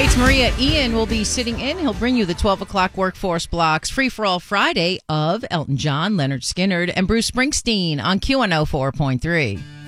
Hey, it's Maria. Ian will be sitting in. He'll bring you the 12 o'clock Workforce Blocks Free for All Friday of Elton John, Leonard Skinner, and Bruce Springsteen on Q104.3.